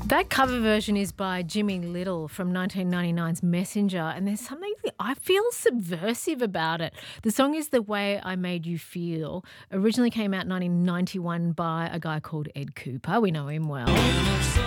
That cover version is by Jimmy Little from 1999's Messenger, and there's something that I feel subversive about it. The song is The Way I Made You Feel. Originally came out in 1991 by a guy called Ed Cooper. We know him well.